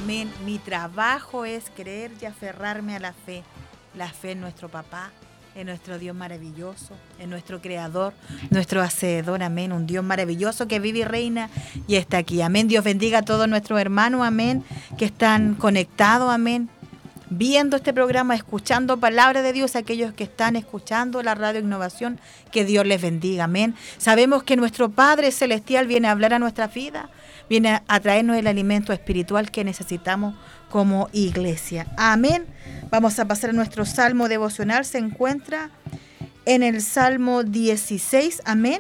Amén. Mi trabajo es creer y aferrarme a la fe. La fe en nuestro papá, en nuestro Dios maravilloso, en nuestro Creador, nuestro Hacedor. Amén. Un Dios maravilloso que vive y reina y está aquí. Amén. Dios bendiga a todos nuestros hermanos. Amén. Que están conectados. Amén. Viendo este programa, escuchando palabra de Dios, aquellos que están escuchando la Radio Innovación, que Dios les bendiga. Amén. Sabemos que nuestro Padre Celestial viene a hablar a nuestra vida, viene a traernos el alimento espiritual que necesitamos como iglesia. Amén. Vamos a pasar a nuestro salmo devocional. Se encuentra en el Salmo 16. Amén.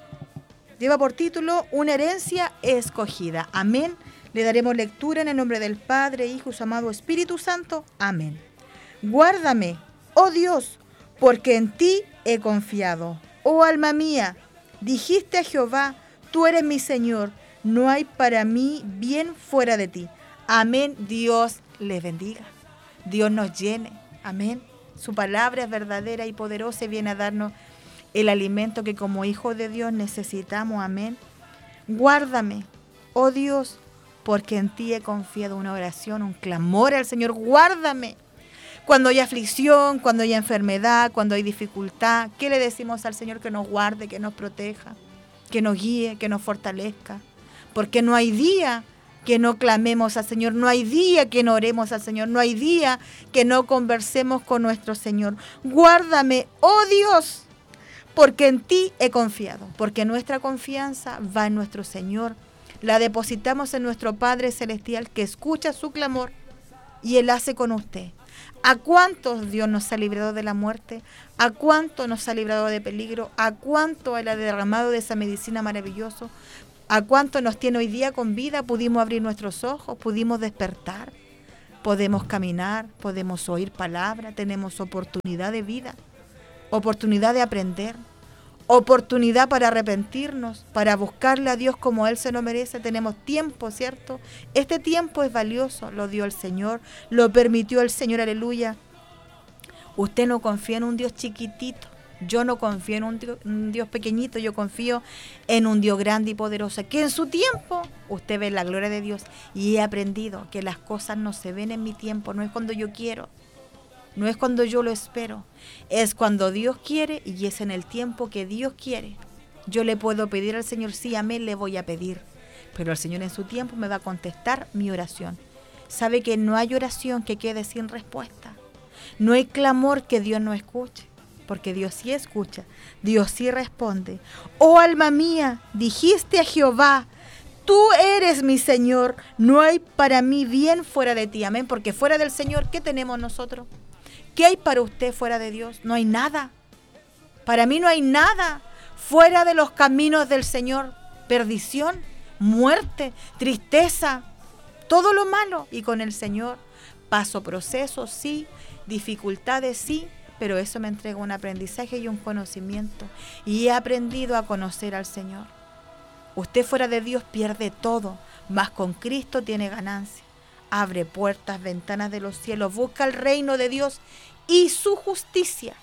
Lleva por título Una herencia escogida. Amén. Le daremos lectura en el nombre del Padre, Hijo y su amado Espíritu Santo. Amén. Guárdame, oh Dios, porque en ti he confiado. Oh alma mía, dijiste a Jehová, tú eres mi Señor, no hay para mí bien fuera de ti. Amén. Dios les bendiga. Dios nos llene. Amén. Su palabra es verdadera y poderosa y viene a darnos el alimento que como hijos de Dios necesitamos. Amén. Guárdame, oh Dios, porque en ti he confiado. Una oración, un clamor al Señor. Guárdame. Cuando hay aflicción, cuando hay enfermedad, cuando hay dificultad, ¿qué le decimos al Señor? Que nos guarde, que nos proteja, que nos guíe, que nos fortalezca. Porque no hay día que no clamemos al Señor, no hay día que no oremos al Señor, no hay día que no conversemos con nuestro Señor. Guárdame, oh Dios, porque en ti he confiado, porque nuestra confianza va en nuestro Señor. La depositamos en nuestro Padre Celestial que escucha su clamor y Él hace con usted. ¿A cuántos Dios nos ha librado de la muerte? ¿A cuántos nos ha librado de peligro? ¿A cuánto Él ha derramado de esa medicina maravillosa? ¿A cuánto nos tiene hoy día con vida? Pudimos abrir nuestros ojos, pudimos despertar, podemos caminar, podemos oír palabra, tenemos oportunidad de vida, oportunidad de aprender. Oportunidad para arrepentirnos, para buscarle a Dios como Él se lo merece. Tenemos tiempo, ¿cierto? Este tiempo es valioso, lo dio el Señor, lo permitió el Señor, aleluya. Usted no confía en un Dios chiquitito, yo no confío en un Dios pequeñito, yo confío en un Dios grande y poderoso, que en su tiempo usted ve la gloria de Dios. Y he aprendido que las cosas no se ven en mi tiempo, no es cuando yo quiero. No es cuando yo lo espero, es cuando Dios quiere y es en el tiempo que Dios quiere. Yo le puedo pedir al Señor, sí, amén, le voy a pedir, pero el Señor en su tiempo me va a contestar mi oración. Sabe que no hay oración que quede sin respuesta, no hay clamor que Dios no escuche, porque Dios sí escucha, Dios sí responde. Oh alma mía, dijiste a Jehová, tú eres mi Señor, no hay para mí bien fuera de ti, amén, porque fuera del Señor, ¿qué tenemos nosotros? ¿Qué hay para usted fuera de Dios? No hay nada. Para mí no hay nada fuera de los caminos del Señor. Perdición, muerte, tristeza, todo lo malo. Y con el Señor paso procesos, sí, dificultades, sí, pero eso me entrega un aprendizaje y un conocimiento. Y he aprendido a conocer al Señor. Usted fuera de Dios pierde todo, mas con Cristo tiene ganancia. Abre puertas, ventanas de los cielos, busca el reino de Dios y su justicia,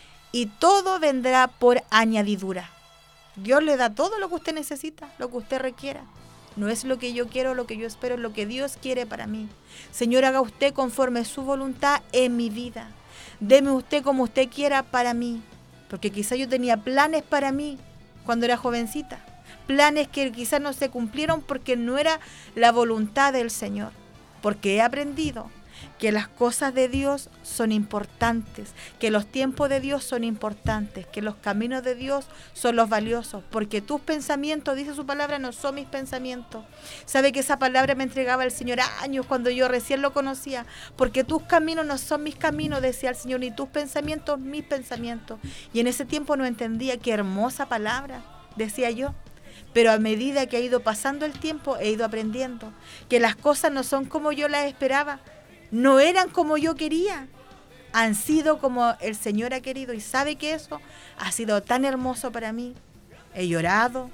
y todo vendrá por añadidura. Dios le da todo lo que usted necesita, lo que usted requiera. No es lo que yo quiero, lo que yo espero, es lo que Dios quiere para mí. Señor, haga usted conforme su voluntad en mi vida. Deme usted como usted quiera para mí, porque quizá yo tenía planes para mí cuando era jovencita, planes que quizás no se cumplieron porque no era la voluntad del Señor. Porque he aprendido que las cosas de Dios son importantes, que los tiempos de Dios son importantes, que los caminos de Dios son los valiosos, porque tus pensamientos, dice su palabra, no son mis pensamientos. Sabe que esa palabra me entregaba el Señor años cuando yo recién lo conocía, porque tus caminos no son mis caminos, decía el Señor, ni tus pensamientos mis pensamientos. Y en ese tiempo no entendía, qué hermosa palabra, decía yo. Pero a medida que ha ido pasando el tiempo, he ido aprendiendo que las cosas no son como yo las esperaba, no eran como yo quería, han sido como el Señor ha querido. Y sabe que eso ha sido tan hermoso para mí. He llorado,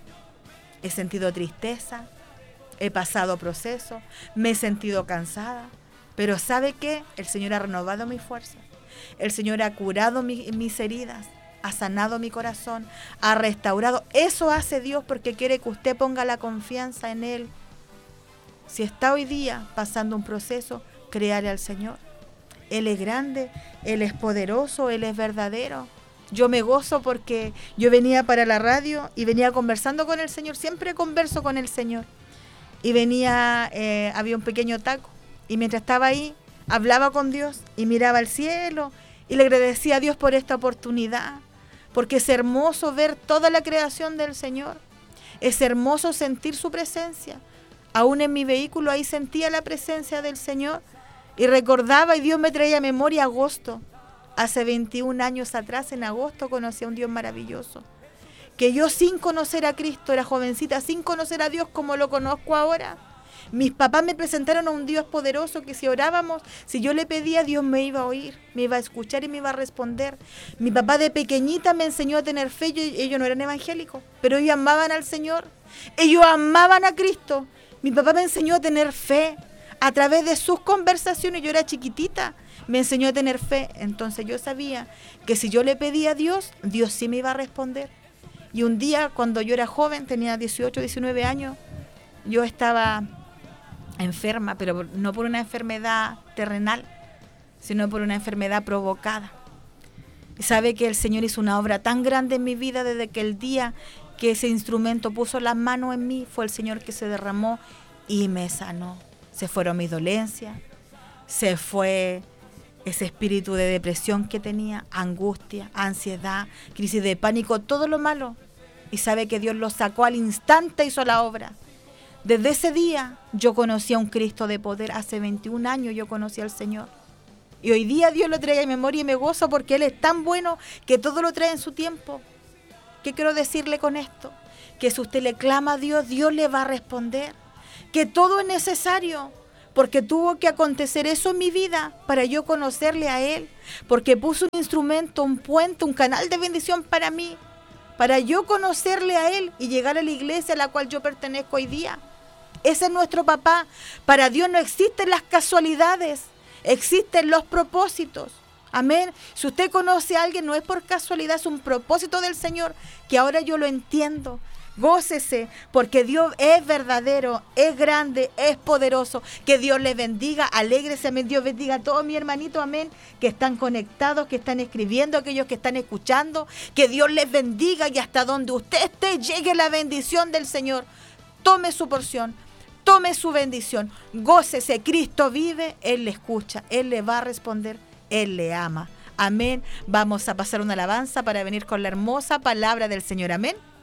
he sentido tristeza, he pasado procesos, me he sentido cansada, pero ¿sabe qué? El Señor ha renovado mi fuerza, el Señor ha curado mis heridas, ha sanado mi corazón, ha restaurado. Eso hace Dios porque quiere que usted ponga la confianza en Él. Si está hoy día pasando un proceso, créale al Señor. Él es grande, Él es poderoso, Él es verdadero. Yo me gozo porque yo venía para la radio y venía conversando con el Señor. Siempre converso con el Señor. Y venía, había un pequeño taco. Y mientras estaba ahí, hablaba con Dios y miraba al cielo y le agradecía a Dios por esta oportunidad. Porque es hermoso ver toda la creación del Señor. Es hermoso sentir su presencia. Aún en mi vehículo ahí sentía la presencia del Señor. Y recordaba, y Dios me traía a memoria agosto. Hace 21 años atrás, en agosto, conocí a un Dios maravilloso. Que yo sin conocer a Cristo, era jovencita, sin conocer a Dios como lo conozco ahora. Mis papás me presentaron a un Dios poderoso que si orábamos, si yo le pedía, Dios me iba a oír, me iba a escuchar y me iba a responder. Mi papá de pequeñita me enseñó a tener fe. Ellos no eran evangélicos, pero ellos amaban al Señor. Ellos amaban a Cristo. Mi papá me enseñó a tener fe. A través de sus conversaciones, yo era chiquitita, me enseñó a tener fe. Entonces yo sabía que si yo le pedía a Dios, Dios sí me iba a responder. Y un día, cuando yo era joven, tenía 18, 19 años, yo estaba enferma, pero no por una enfermedad terrenal, sino por una enfermedad provocada. Y sabe que el Señor hizo una obra tan grande en mi vida desde que el día que ese instrumento puso las manos en mí, fue el Señor que se derramó y me sanó. Se fueron mis dolencias, se fue ese espíritu de depresión que tenía, angustia, ansiedad, crisis de pánico, todo lo malo. Y sabe que Dios lo sacó al instante, hizo la obra. Desde ese día yo conocí a un Cristo de poder. Hace 21 años yo conocí al Señor. Y hoy día Dios lo trae en memoria y me gozo porque Él es tan bueno que todo lo trae en su tiempo. ¿Qué quiero decirle con esto? Que si usted le clama a Dios, Dios le va a responder. Que todo es necesario, porque tuvo que acontecer eso en mi vida para yo conocerle a Él, porque puso un instrumento, un puente, un canal de bendición para mí, para yo conocerle a Él y llegar a la iglesia a la cual yo pertenezco hoy día. Ese es nuestro papá. Para Dios no existen las casualidades, existen los propósitos. Amén. Si usted conoce a alguien, no es por casualidad, es un propósito del Señor, que ahora yo lo entiendo. Gócese, porque Dios es verdadero, es grande, es poderoso. Que Dios les bendiga, alégrese, amén. Dios bendiga a todos mis hermanitos, amén, que están conectados, que están escribiendo, aquellos que están escuchando. Que Dios les bendiga y hasta donde usted esté llegue la bendición del Señor. Tome su porción, tome su bendición, gócese. Cristo vive, Él le escucha, Él le va a responder, Él le ama. Amén. Vamos a pasar una alabanza para venir con la hermosa palabra del Señor. Amén.